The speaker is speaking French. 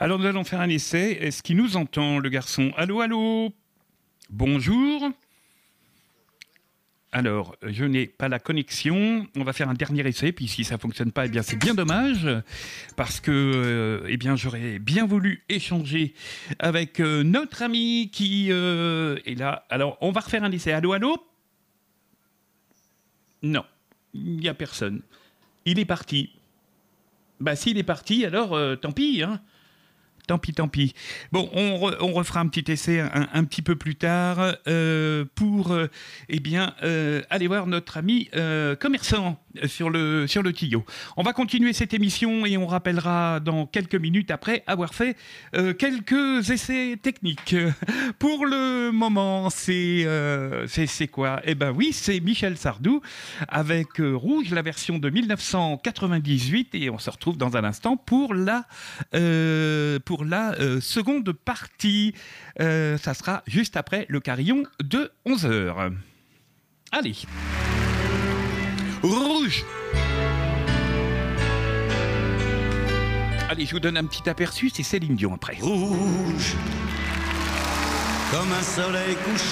Alors nous allons faire un essai. Est-ce qu'il nous entend, le garçon? Allô, allô? Bonjour. Alors, je n'ai pas la connexion. On va faire un dernier essai. Puis si ça fonctionne pas, eh bien c'est bien dommage, parce que eh bien j'aurais bien voulu échanger avec notre ami qui est là. Alors, on va refaire un essai. Allô, allô? Non, il n'y a personne. Il est parti. Bah s'il est parti, alors tant pis, hein. Tant pis. Bon, on refera un petit essai un petit peu plus tard pour aller voir notre ami commerçant sur le tuyau. On va continuer cette émission et on rappellera dans quelques minutes après avoir fait quelques essais techniques. Pour le moment, c'est quoi? Eh ben oui, c'est Michel Sardou avec Rouge, la version de 1998, et on se retrouve dans un instant pour la seconde partie. Ça sera juste après le carillon de 11h. Allez. Rouge. Allez, je vous donne un petit aperçu, c'est Céline Dion après. Rouge, comme un soleil couché.